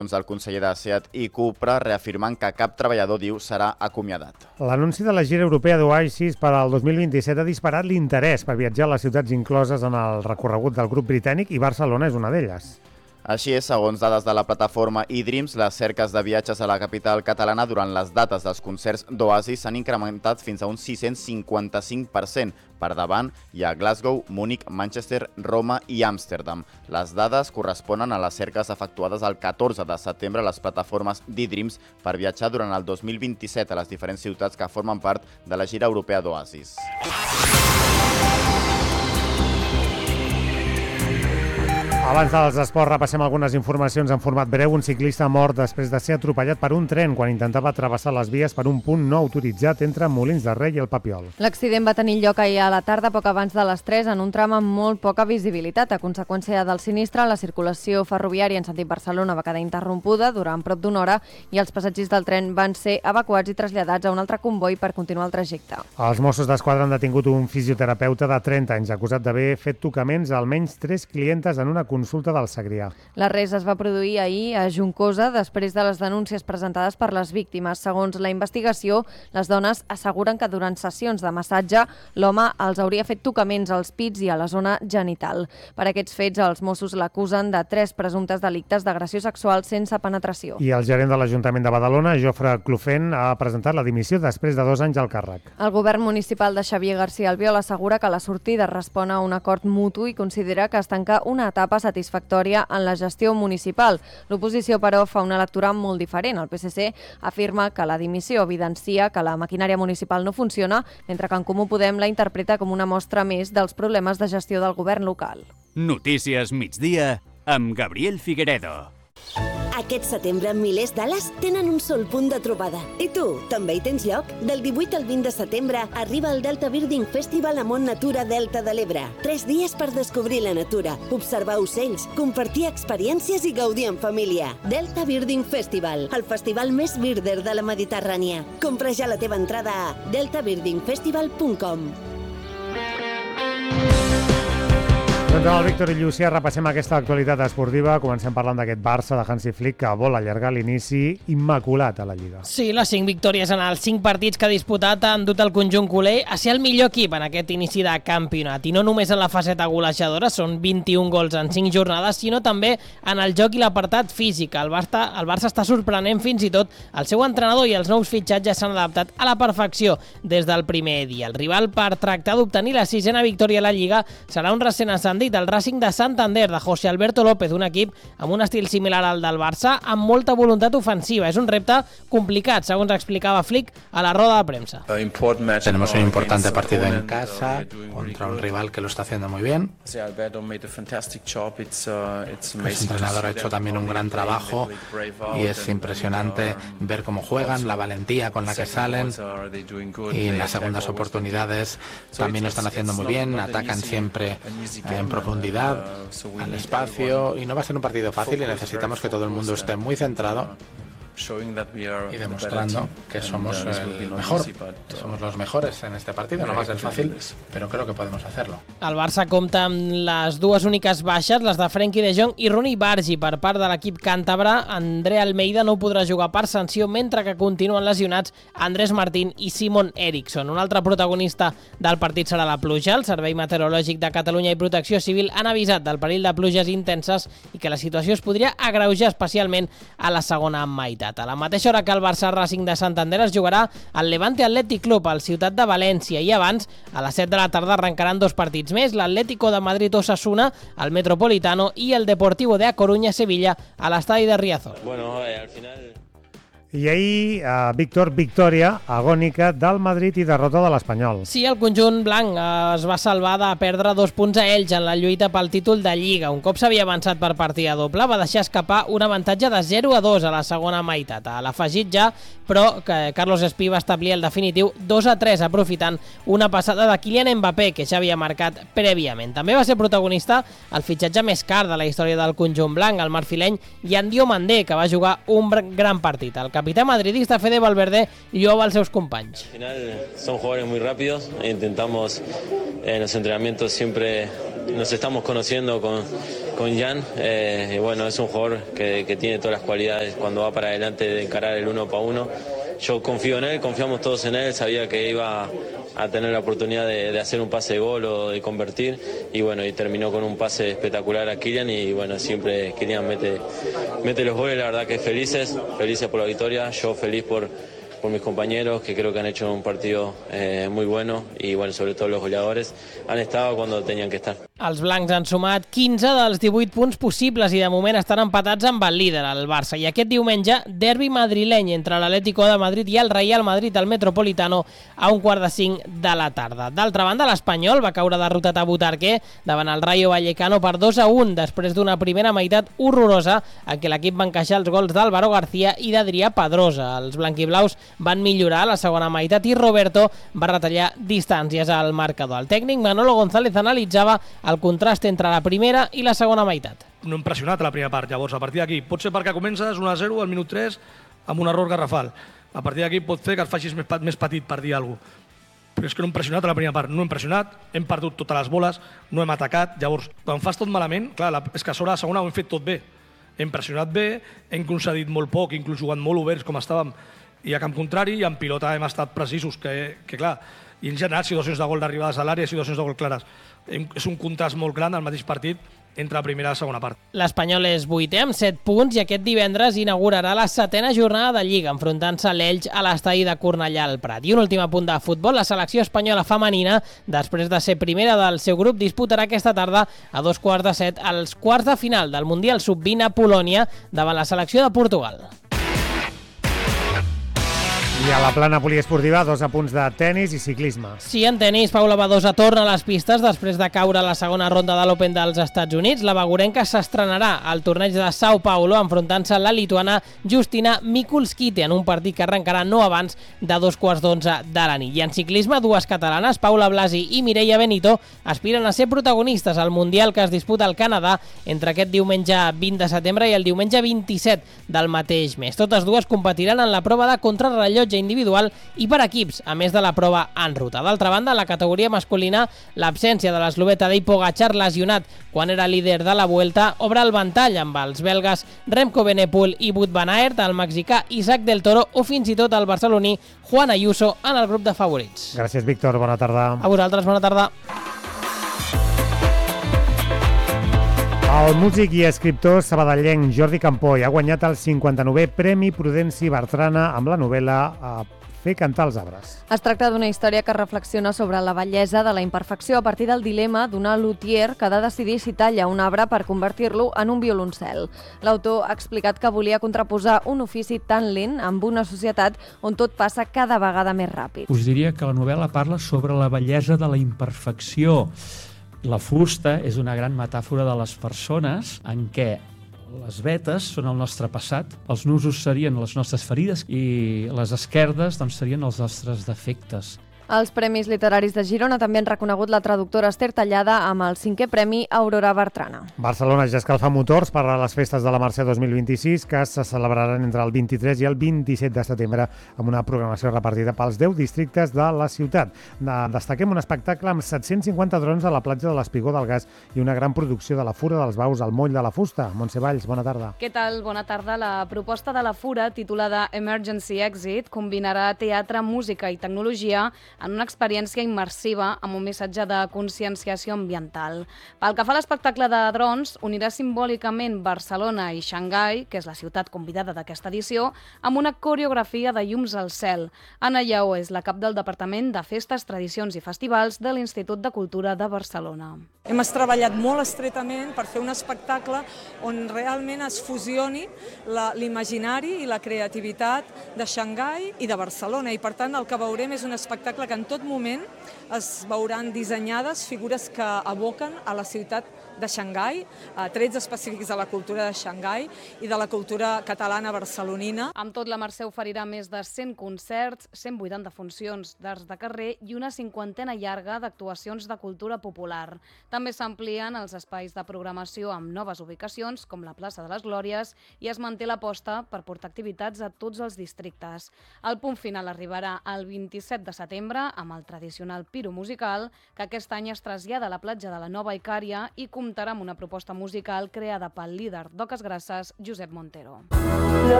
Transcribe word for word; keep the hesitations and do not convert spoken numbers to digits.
del conseller de SEAT i Cupra, reafirmant que cap treballador, diu, serà acomiadat. L'anunci de la gira europea d'Oasis per al dos mil vint-i-set ha disparat l'interès per viatjar a les ciutats incloses en el recorregut del grup britànic i Barcelona és una d'elles. Així és, segons dades de la plataforma eDreams, les cerques de viatges a la capital catalana durant les dates dels concerts d'Oasis s'han incrementat fins a un sis-cents cinquanta-cinc per cent. Per davant hi ha Glasgow, Múnich, Manchester, Roma i Amsterdam. Les dades corresponen a les cerques efectuades el catorze de setembre a les plataformes d'eDreams per viatjar durant el dos mil vint-i-set a les diferents ciutats que formen part de la gira europea d'Oasis. Abans dels esports repassem algunes informacions en format breu. Un ciclista mort després de ser atropellat per un tren quan intentava travessar les vies per un punt no autoritzat entre Molins de Rei i el Papiol. L'accident va tenir lloc ahir a la tarda, poc abans de les tres, en un tram amb molt poca visibilitat. A conseqüència del sinistre, la circulació ferroviària en sentit Barcelona va quedar interrompuda durant prop d'una hora i els passatgers del tren van ser evacuats i traslladats a un altre comboi per continuar el trajecte. Els Mossos d'Esquadra han detingut un fisioterapeuta de trenta anys acusat d'haver fet tocaments a almenys tres clientes en una consulta del Segrià. L'arrest es va produir ahir a Juncosa després de les denúncies presentades per les víctimes. Segons la investigació, les dones asseguren que durant sessions de massatge l'home els hauria fet tocaments als pits i a la zona genital. Per aquests fets, els Mossos l'acusen de tres presumptes delictes d'agressió sexual sense penetració. I el gerent de l'Ajuntament de Badalona, Jofre Clofent, ha presentat la dimissió després de dos anys al càrrec. El govern municipal de Xavier García Albiol assegura que la sortida respon a un acord mutu i considera que es tanca una etapa satisfactòria en la gestió municipal. L'oposició, però, fa una lectura molt diferent. El P S C afirma que la dimissió evidencia que la maquinària municipal no funciona, mentre que en Comú Podem la interpreta com una mostra més dels problemes de gestió del govern local. Notícies migdia amb Gabriel Figueredo. Aquest setembre, milers d'ales tenen un sol punt de trobada. I tu, també hi tens lloc? Del divuit al vint de setembre arriba el Delta Birding Festival a Mont Natura Delta de l'Ebre. Tres dies per descobrir la natura, observar ocells, compartir experiències i gaudir en família. Delta Birding Festival, el festival més birder de la Mediterrània. Compra ja la teva entrada a delta birding festival punt com. Doncs amb el Víctor i Llucia repassem aquesta actualitat esportiva. Comencem parlant d'aquest Barça de Hansi Flick que vol allargar l'inici immaculat a la Lliga. Sí, les cinc victòries en els cinc partits que ha disputat han dut el conjunt culer a ser el millor equip en aquest inici de campionat. I no només en la faceta golejadora, són vint-i-un gols en cinc jornades, sinó també en el joc i l'apartat físic. El Barça, el Barça està sorprenent fins i tot. El seu entrenador i els nous fitxatges s'han adaptat a la perfecció des del primer dia. El rival per tractar d'obtenir la sisena victòria a la Lliga serà un recent ascendit, el Racing de Santander de José Alberto López, un equip amb un estil similar al del Barça, amb molta voluntat ofensiva. Es un repte complicat, segons explicava Flick a la roda de prensa. Tenemos un importante partido en casa contra un rival que lo está haciendo muy bien. El entrenador ha hecho también un gran trabajo y es impresionante ver cómo juegan, la valentía con la que salen, y en las segundas oportunidades también lo están haciendo muy bien, atacan siempre en profundidad, al espacio, y no va a ser un partido fácil y necesitamos que todo el mundo esté muy centrado y demostrando que somos el mejor, que somos los mejores en este partido. No va a ser fácil, però creo que podemos hacerlo. El Barça compta amb les dues úniques baixes, les de Frenkie de Jong i Ronny Bargi. Per part de l'equip càntabre, André Almeida no podrà jugar per sanció, mentre que continuen lesionats Andrés Martín i Simon Eriksson. Un altre protagonista del partit serà la pluja. El Servei Meteorològic de Catalunya i Protecció Civil han avisat del perill de pluges intenses i que la situació es podria agreujar especialment a la segona meitat. A la mateixa hora que el Barça Racing de Santander es jugarà al Levante Athletic Club al Ciutat de València, i abans, a les set de la tarda, arrencaran dos partits més, l'Atlético de Madrid Osasuna al Metropolitano i el Deportivo de A Coruña Sevilla a l'estadi de Riazor. Bueno, eh, al final... I ahir, eh, Víctor, victòria agònica del Madrid i derrota de l'Espanyol. Sí, el conjunt blanc es va salvar de perdre dos punts a ells en la lluita pel títol de Lliga. Un cop s'havia avançat per partida doble, va deixar escapar un avantatge de zero a dos a la segona meitat. A l'afegit ja, però que Carlos Espí va establir el definitiu dos a tres, aprofitant una passada de Kylian Mbappé, que ja havia marcat prèviament. També va ser protagonista el fitxatge més car de la història del conjunt blanc, el marfileny Yan Diomandé, que va jugar un gran partit. El capità madridista Fede Valverde lloa als seus companys. Al final son jugadores muy rápidos e intentamos en los entrenamientos siempre nos estamos conociendo con, con Jan. Eh, y bueno, es un jugador que, que tiene todas las cualidades cuando va para adelante de encarar el uno para uno. Yo confío en él, confiamos todos en él, sabía que iba a tener la oportunidad de, de hacer un pase de gol o de convertir, y bueno, y terminó con un pase espectacular a Kylian, y bueno, siempre Kylian mete, mete los goles, la verdad que felices, felices por la victoria, yo feliz por, por mis compañeros, que creo que han hecho un partido eh, muy bueno, y bueno, sobre todo los goleadores han estado cuando tenían que estar. Els blancs han sumat quinze dels divuit punts possibles i de moment estan empatats amb el líder, el Barça. I aquest diumenge, derbi madrileny entre l'Atlético de Madrid i el Real Madrid al Metropolitano a un quart de cinc de la tarda. D'altra banda, l'Espanyol va caure derrotat a Butarque davant el Rayo Vallecano per dos a un després d'una primera meitat horrorosa en què l'equip va encaixar els gols d'Álvaro García i d'Adrià Pedrosa. Els blanquiblaus van millorar a la segona meitat i Roberto va retallar distàncies al marcador. El tècnic Manolo González analitzava el contrast entre la primera i la segona meitat. No hem pressionat a la primera part, llavors a partir d'aquí pot ser perquè comences un a zero al minut tres amb un error garrafal. A partir d'aquí pot fer que et facis més, més petit per dir alguna cosa. Però és que no hem pressionat a la primera part, no hem pressionat, hem perdut totes les boles, no hem atacat, llavors quan fas tot malament, clar, la, és que a sobre la segona ho hem fet tot bé. Hem pressionat bé, hem concedit molt poc, inclús jugant molt oberts com estàvem, i a camp contrari, i en pilota hem estat precisos, que, que clar, i hem generat situacions de gol d'arribades a l'àrea i situacions de gol clares. És un contrast molt gran al mateix partit entre la primera i la segona part. L'Espanyol és vuitè amb set punts i aquest divendres inaugurarà la setena jornada de Lliga, enfrontant-se a l'Elx a l'estadi de Cornellà al Prat. I un últim apunt de futbol, la selecció espanyola femenina, després de ser primera del seu grup, disputarà aquesta tarda a dos quarts de set als quarts de final del Mundial sub vint a Polònia davant la selecció de Portugal. I a la plana poliesportiva, dos apunts de tennis i ciclisme. Sí, en tennis, Paula Badosa torna a les pistes després de caure a la segona ronda de l'Open dels Estats Units. La bagurenca s'estrenarà al torneig de Sao Paulo enfrontant-se a la lituana Justina Mikulskite en un partit que arrencarà no abans de dos quarts d'onze de la nit. I en ciclisme, dues catalanes, Paula Blasi i Mireia Benito, aspiren a ser protagonistes al Mundial que es disputa al Canadà entre aquest diumenge vint de setembre i el diumenge vint-i-set del mateix mes. Totes dues competiran en la prova de contrarrellotge individual i per equips, a més de la prova en ruta. D'altra banda, en la categoria masculina, l'absència de l'eslovè Tadej Pogačar, lesionat quan era líder de la Vuelta, obre el ventall amb els belgues Remco Evenepoel i Wout van Aert, el mexicà Isaac del Toro o fins i tot el barceloní Juan Ayuso en el grup de favorits. Gràcies, Víctor. Bona tarda. A vosaltres, bona tarda. El músic i escriptor sabadellenc Jordi Campoy ha guanyat el cinquanta-novè Premi Prudenci Bertrana amb la novel·la a Fer cantar els arbres. Es tracta d'una història que reflexiona sobre la bellesa de la imperfecció a partir del dilema d'una luthier que ha de decidir si talla un arbre per convertir-lo en un violoncel. L'autor ha explicat que volia contraposar un ofici tan lent amb una societat on tot passa cada vegada més ràpid. Us diria que la novel·la parla sobre la bellesa de la imperfecció. La fusta és una gran metàfora de les persones en què les vetes són el nostre passat, els nusos serien les nostres ferides i les esquerdes doncs, serien els nostres defectes. Els Premis Literaris de Girona també han reconegut la traductora Esther Tallada amb el cinquè Premi Aurora Bertrana. Barcelona ja escalfa motors per a les festes de la Mercè dos mil vint-i-sis que se celebraran entre el vint-i-tres i el vint-i-set de setembre amb una programació repartida pels deu districtes de la ciutat. Destaquem un espectacle amb set-cents cinquanta drons a la platja de l'Espigó del Gas i una gran producció de la Fura dels Baus al Moll de la Fusta. Montse Valls, bona tarda. Què tal? Bona tarda. La proposta de la Fura, titulada Emergency Exit, combinarà teatre, música i tecnologia en una experiència immersiva amb un missatge de conscienciació ambiental. Pel que fa a l'espectacle de drons, unirà simbòlicament Barcelona i Xangai, que és la ciutat convidada d'aquesta edició, amb una coreografia de llums al cel. Anna Lleó és la cap del Departament de Festes, Tradicions i Festivals de l'Institut de Cultura de Barcelona. Hem treballat molt estretament per fer un espectacle on realment es fusioni l'imaginari i la creativitat de Xangai i de Barcelona, i per tant el que veurem és un espectacle que en tot moment es veuran dissenyades figures que aboquen a la ciutat de Xangai, trets específics de la cultura de Xangai i de la cultura catalana barcelonina. Amb tot, la Mercè oferirà més de cent concerts, cent vuitanta funcions d'arts de carrer i una cinquantena llarga d'actuacions de cultura popular. També s'amplien els espais de programació amb noves ubicacions, com la plaça de les Glòries, i es manté l'aposta per portar activitats a tots els districtes. El punt final arribarà el vint-i-set de setembre amb el tradicional Piro musical, que aquest any es trasllada a la platja de la Nova Icària i comptarà amb una proposta musical creada pel líder d'Oques Grasses, Josep Montero.